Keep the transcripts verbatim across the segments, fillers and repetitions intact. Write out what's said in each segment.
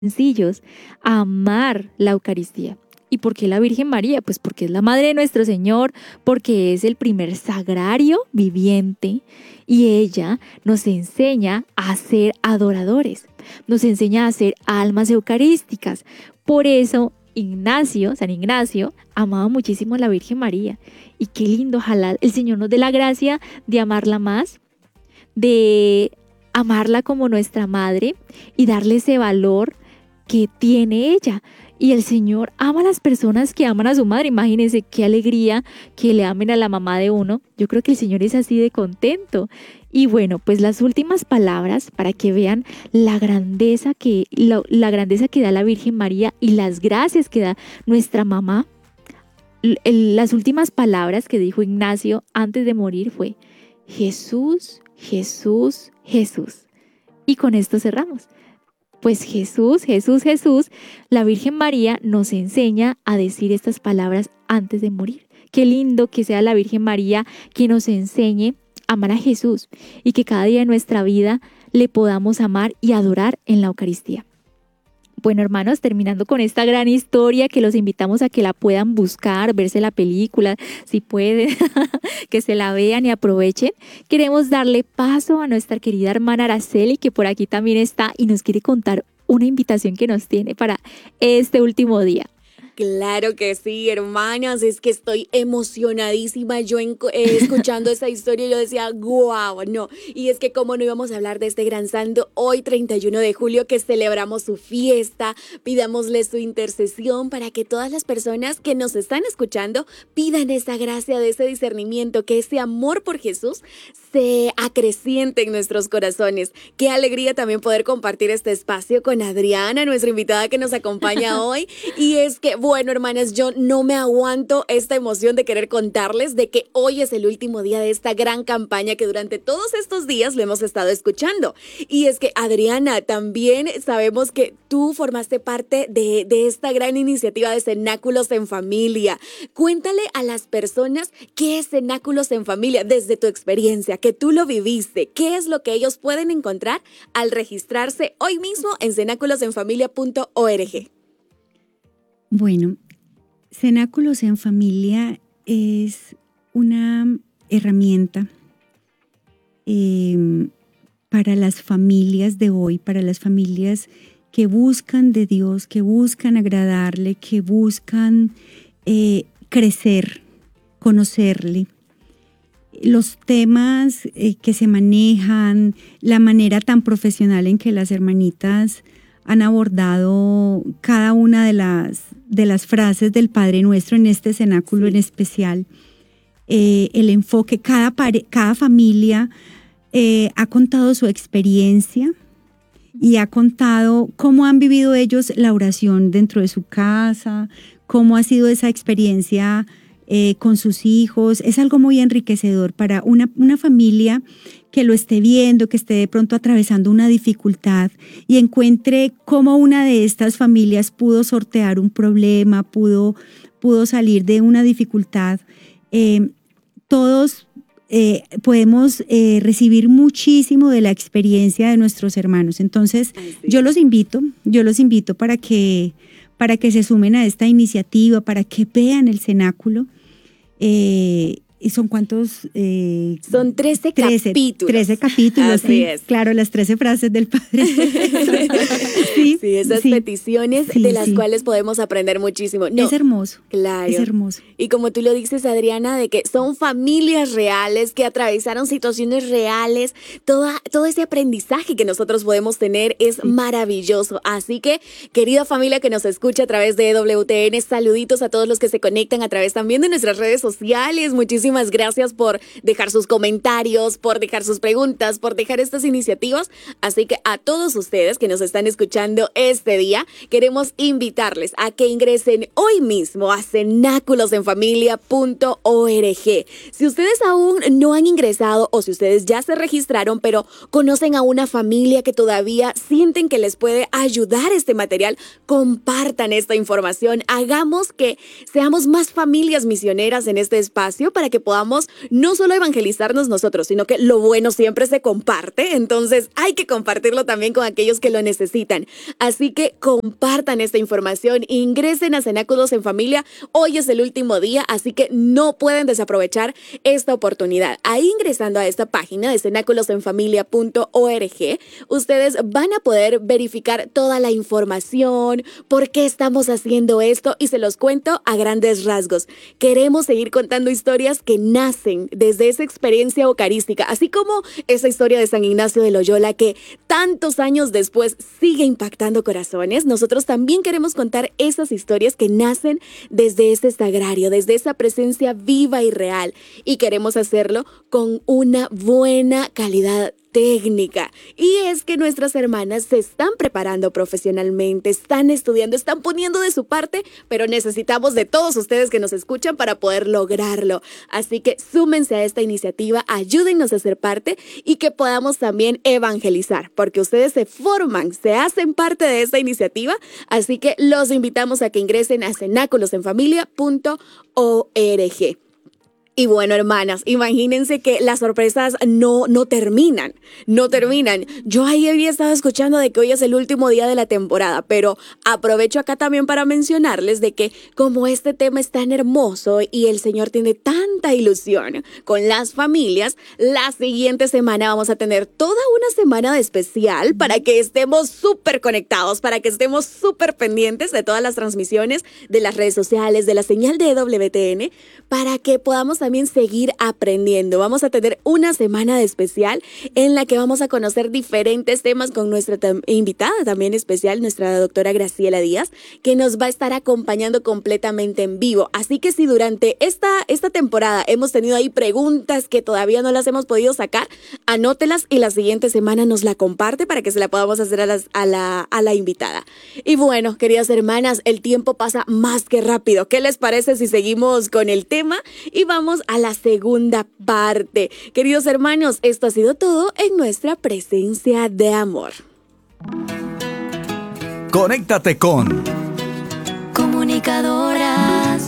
sencillos a amar la Eucaristía. ¿Y por qué la Virgen María? Pues porque es la Madre de nuestro Señor, porque es el primer sagrario viviente y ella nos enseña a ser adoradores, nos enseña a ser almas eucarísticas. Por eso Ignacio, San Ignacio, amaba muchísimo a la Virgen María. Y qué lindo, ojalá el Señor nos dé la gracia de amarla más, de amarla como nuestra madre y darle ese valor que tiene ella. Y el Señor ama a las personas que aman a su madre. Imagínense qué alegría que le amen a la mamá de uno. Yo creo que el Señor es así de contento. Y bueno, pues las últimas palabras para que vean la grandeza que, la, la grandeza que da la Virgen María y las gracias que da nuestra mamá. El, las últimas palabras que dijo Ignacio antes de morir fue: Jesús, Jesús, Jesús. Y con esto cerramos. Pues Jesús, Jesús, Jesús, la Virgen María nos enseña a decir estas palabras antes de morir. Qué lindo que sea la Virgen María que nos enseñe a amar a Jesús y que cada día de nuestra vida le podamos amar y adorar en la Eucaristía. Bueno, hermanos, terminando con esta gran historia que los invitamos a que la puedan buscar, verse la película, si pueden, que se la vean y aprovechen. Queremos darle paso a nuestra querida hermana Araceli, que por aquí también está y nos quiere contar una invitación que nos tiene para este último día. Claro que sí, hermanas, es que estoy emocionadísima yo en, eh, escuchando esta historia. Yo decía, guau, no, y es que cómo no íbamos a hablar de este gran santo hoy treinta y uno de julio, que celebramos su fiesta. Pidámosle su intercesión para que todas las personas que nos están escuchando pidan esa gracia de ese discernimiento, que ese amor por Jesús se acreciente en nuestros corazones. Qué alegría también poder compartir este espacio con Adriana, nuestra invitada que nos acompaña hoy. Y es que, bueno, hermanas, yo no me aguanto esta emoción de querer contarles de que hoy es el último día de esta gran campaña que durante todos estos días lo hemos estado escuchando. Y es que, Adriana, también sabemos que tú formaste parte de, de esta gran iniciativa de Cenáculos en Familia. Cuéntale a las personas qué es Cenáculos en Familia desde tu experiencia, que tú lo viviste. ¿Qué es lo que ellos pueden encontrar al registrarse hoy mismo en cenáculos en familia punto org? Bueno, Cenáculos en Familia es una herramienta eh, para las familias de hoy, para las familias que buscan de Dios, que buscan agradarle, que buscan eh, crecer, conocerle. Los temas eh, que se manejan, la manera tan profesional en que las hermanitas han abordado cada una de las, de las frases del Padre Nuestro en este cenáculo en especial. Eh, el enfoque, cada, pare, cada familia eh, ha contado su experiencia y ha contado cómo han vivido ellos la oración dentro de su casa, cómo ha sido esa experiencia eh, con sus hijos. Es algo muy enriquecedor para una, una familia que lo esté viendo, que esté de pronto atravesando una dificultad y encuentre cómo una de estas familias pudo sortear un problema, pudo, pudo salir de una dificultad. Eh, todos eh, podemos eh, recibir muchísimo de la experiencia de nuestros hermanos. Entonces, sí. yo los invito, yo los invito para que, para que se sumen a esta iniciativa, para que vean el cenáculo. Eh, ¿Y son cuántos? Eh, son trece, trece capítulos. trece capítulos, Así sí. Es. Claro, las trece frases del Padre. sí, sí, esas sí. peticiones sí, de las sí. cuales podemos aprender muchísimo. No, es hermoso. Claro. Es hermoso. Y como tú lo dices, Adriana, de que son familias reales que atravesaron situaciones reales. Toda, todo ese aprendizaje que nosotros podemos tener es sí. maravilloso. Así que, querida familia que nos escucha a través de W T N, saluditos a todos los que se conectan a través también de nuestras redes sociales. Muchísimas Muchísimas gracias por dejar sus comentarios, por dejar sus preguntas, por dejar estas iniciativas. Así que a todos ustedes que nos están escuchando este día, queremos invitarles a que ingresen hoy mismo a cenáculos en familia punto org. Si ustedes aún no han ingresado o si ustedes ya se registraron, pero conocen a una familia que todavía sienten que les puede ayudar este material, compartan esta información. Hagamos que seamos más familias misioneras en este espacio para que podamos no solo evangelizarnos nosotros, sino que lo bueno siempre se comparte, entonces hay que compartirlo también con aquellos que lo necesitan. Así que compartan esta información, ingresen a Cenáculos en Familia. Hoy es el último día, así que no pueden desaprovechar esta oportunidad. Ahí ingresando a esta página de cenáculos en familia punto org, ustedes van a poder verificar toda la información, por qué estamos haciendo esto, y se los cuento a grandes rasgos. Queremos seguir contando historias que nacen desde esa experiencia eucarística, así como esa historia de San Ignacio de Loyola que tantos años después sigue impactando corazones. Nosotros también queremos contar esas historias que nacen desde ese sagrario, desde esa presencia viva y real, y queremos hacerlo con una buena calidad técnica. Y es que nuestras hermanas se están preparando profesionalmente, están estudiando, están poniendo de su parte, pero necesitamos de todos ustedes que nos escuchan para poder lograrlo. Así que súmense a esta iniciativa, ayúdennos a ser parte y que podamos también evangelizar, porque ustedes se forman, se hacen parte de esta iniciativa. Así que los invitamos a que ingresen a cenáculos en familia punto org. Y bueno, hermanas, imagínense que las sorpresas no, no terminan, no terminan. Yo ahí había estado escuchando de que hoy es el último día de la temporada, pero aprovecho acá también para mencionarles de que como este tema es tan hermoso y el Señor tiene tanta ilusión con las familias, la siguiente semana vamos a tener toda una semana de especial para que estemos súper conectados, para que estemos súper pendientes de todas las transmisiones, de las redes sociales, de la señal de E W T N, para que podamos también seguir aprendiendo. Vamos a tener una semana de especial en la que vamos a conocer diferentes temas con nuestra tam- invitada también especial, nuestra doctora Graciela Díaz, que nos va a estar acompañando completamente en vivo. Así que si durante esta, esta temporada hemos tenido ahí preguntas que todavía no las hemos podido sacar, anótelas y la siguiente semana nos la comparte para que se la podamos hacer a, las, a, la, a la invitada. Y bueno, queridas hermanas, el tiempo pasa más que rápido. ¿Qué les parece si seguimos con el tema y vamos a la segunda parte? Queridos hermanos, esto ha sido todo en nuestra presencia de amor. Conéctate con Comunicadoras.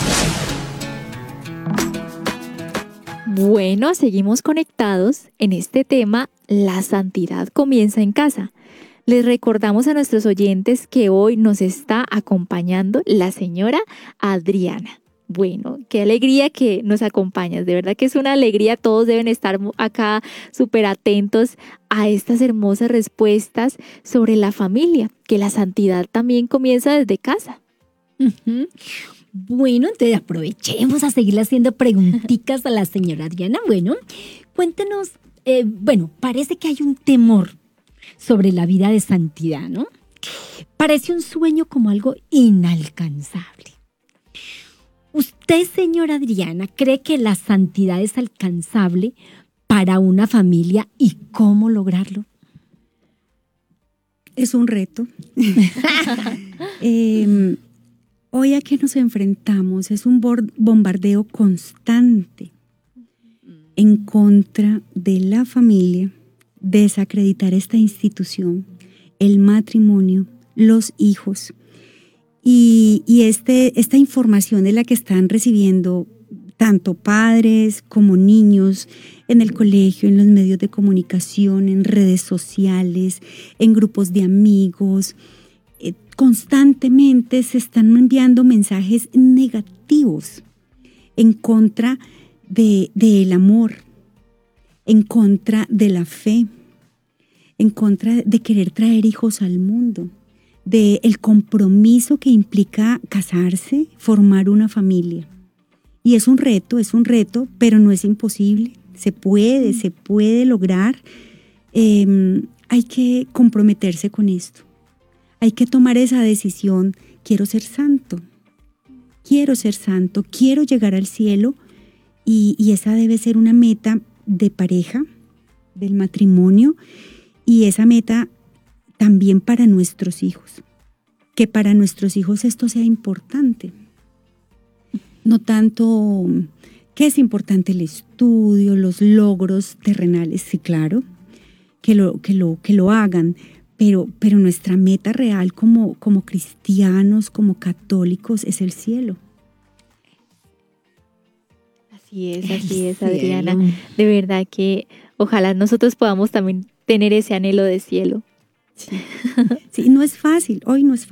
Bueno, seguimos conectados en este tema. La santidad comienza en casa. Les recordamos a nuestros oyentes que hoy nos está acompañando la señora Adriana. Bueno, qué alegría que nos acompañas, de verdad que es una alegría, todos deben estar acá súper atentos a estas hermosas respuestas sobre la familia, que la santidad también comienza desde casa. Uh-huh. Bueno, entonces aprovechemos a seguirle haciendo preguntitas a la señora Adriana. Bueno, cuéntenos, eh, bueno, parece que hay un temor sobre la vida de santidad, ¿no? Parece un sueño como algo inalcanzable. ¿Usted, señora Adriana, cree que la santidad es alcanzable para una familia y cómo lograrlo? Es un reto. eh, hoy a qué nos enfrentamos es un bombardeo constante en contra de la familia, desacreditar esta institución, el matrimonio, los hijos. Y, y este, esta información es la que están recibiendo tanto padres como niños en el colegio, en los medios de comunicación, en redes sociales, en grupos de amigos. Eh, constantemente se están enviando mensajes negativos en contra de, del amor, en contra de la fe, en contra de querer traer hijos al mundo, de el compromiso que implica casarse, formar una familia. Y es un reto, es un reto, pero no es imposible. Se puede, se puede lograr. Eh, hay que comprometerse con esto. Hay que tomar esa decisión. Quiero ser santo. Quiero ser santo. Quiero llegar al cielo. Y, y esa debe ser una meta de pareja, del matrimonio. Y esa meta también para nuestros hijos, que para nuestros hijos esto sea importante. No tanto que es importante el estudio, los logros terrenales, sí, claro, que lo, que lo, que lo hagan, pero, pero nuestra meta real como, como cristianos, como católicos, es el cielo. Así es, así es, Cielo. Adriana. De verdad que ojalá nosotros podamos también tener ese anhelo de cielo. Sí, no es fácil, hoy no es